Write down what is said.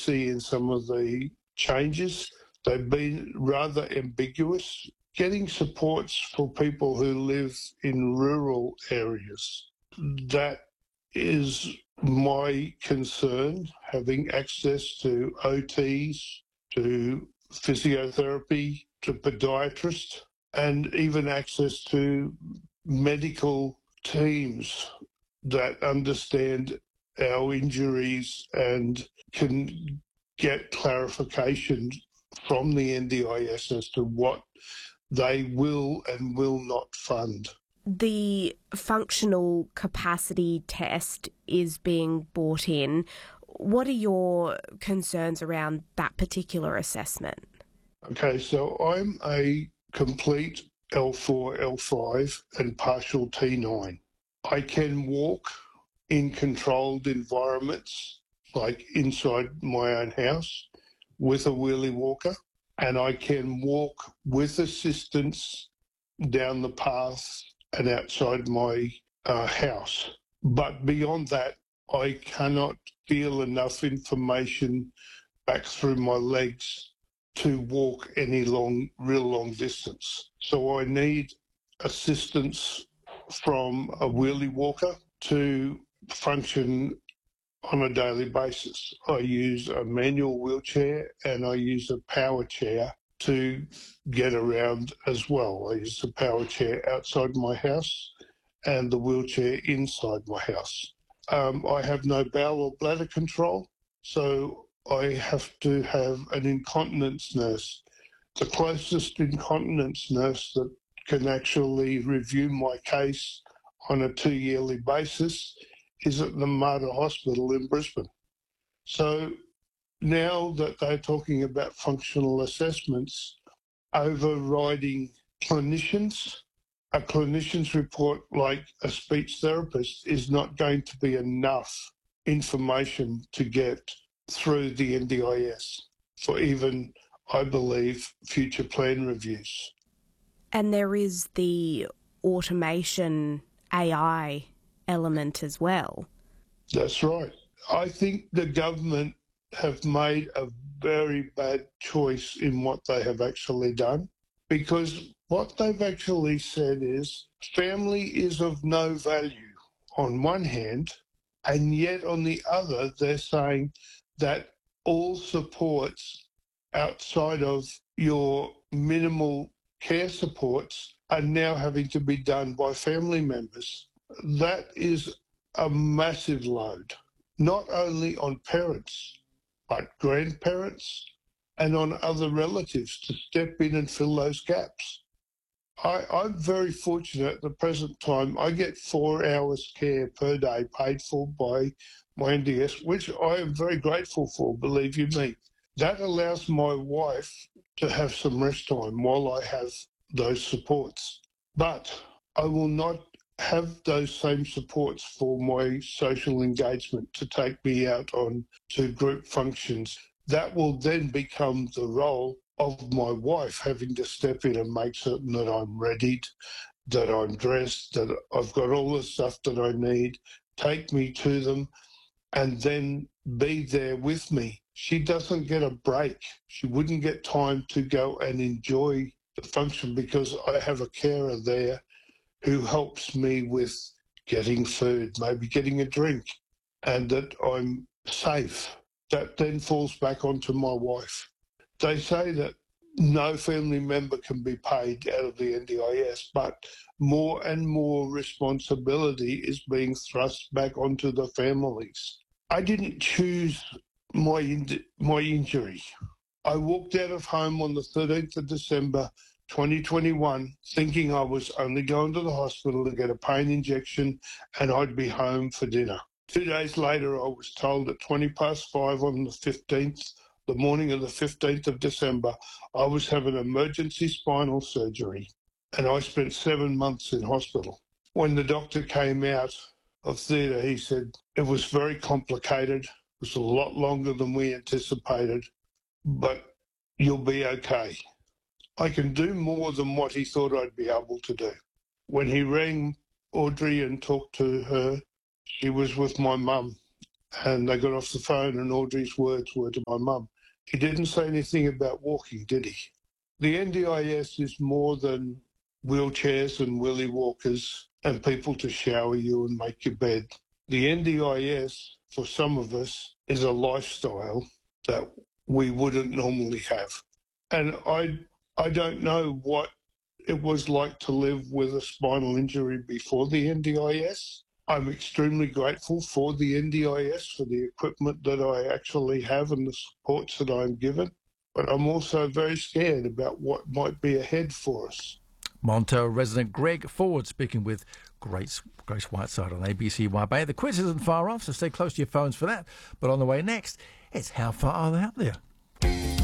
see in some of the changes. They've been rather ambiguous. Getting supports for people who live in rural areas, that is my concern, having access to OTs, to physiotherapy, to podiatrists, and even access to medical teams that understand our injuries and can get clarification from the NDIS as to what they will and will not fund. The functional capacity test is being brought in. What are your concerns around that particular assessment? Okay, so I'm a complete L4, L5 and partial T9. I can walk in controlled environments, like inside my own house, with a wheelie walker, and I can walk with assistance down the path and outside my house. But beyond that, I cannot feel enough information back through my legs to walk any real long distance. So I need assistance from a wheelie walker to function on a daily basis. I use a manual wheelchair and I use a power chair to get around as well. I use the power chair outside my house and the wheelchair inside my house. I have no bowel or bladder control, so I have to have an incontinence nurse. The closest incontinence nurse that can actually review my case on a 2-yearly basis is at the Mater Hospital in Brisbane. So now that they're talking about functional assessments overriding clinicians, a clinician's report like a speech therapist is not going to be enough information to get through the NDIS for even, I believe, future plan reviews. And there is the automation AI element as well. That's right. I think the government have made a very bad choice in what they have actually done, because what they've actually said is family is of no value on one hand, and yet on the other they're saying that all supports outside of your minimal care supports are now having to be done by family members. That is a massive load, not only on parents, but grandparents and on other relatives to step in and fill those gaps. I'm very fortunate at the present time. I get 4 hours care per day paid for by my NDS, which I am very grateful for, believe you me. That allows my wife to have some rest time while I have those supports. But I will not have those same supports for my social engagement to take me out on to group functions. That will then become the role of my wife, having to step in and make certain that I'm readied, that I'm dressed, that I've got all the stuff that I need, take me to them, and then be there with me. She doesn't get a break. She wouldn't get time to go and enjoy the function because I have a carer there who helps me with getting food, maybe getting a drink, and that I'm safe. That then falls back onto my wife. They say that no family member can be paid out of the NDIS, but more and more responsibility is being thrust back onto the families. I didn't choose my injury. I walked out of home on the 13th of December 2021 thinking I was only going to the hospital to get a pain injection and I'd be home for dinner. 2 days later, I was told at 5:20 on the 15th, the morning of the 15th of December, I was having emergency spinal surgery, and I spent 7 months in hospital. When the doctor came out of theatre, he said it was very complicated. It was a lot longer than we anticipated, but you'll be okay. I can do more than what he thought I'd be able to do. When he rang Audrey and talked to her, she was with my mum And they got off the phone, and Audrey's words were to my mum, he didn't say anything about walking, did he? The NDIS is more than wheelchairs and willy walkers and people to shower you and make your bed. The NDIS, for some of us, is a lifestyle that we wouldn't normally have. And I don't know what it was like to live with a spinal injury before the NDIS. I'm extremely grateful for the NDIS, for the equipment that I actually have and the supports that I'm given. But I'm also very scared about what might be ahead for us. Montel resident Greg Ford speaking with Grace Whiteside on ABCYB. The quiz isn't far off, so stay close to your phones for that. But on the way next, it's how far are they up there?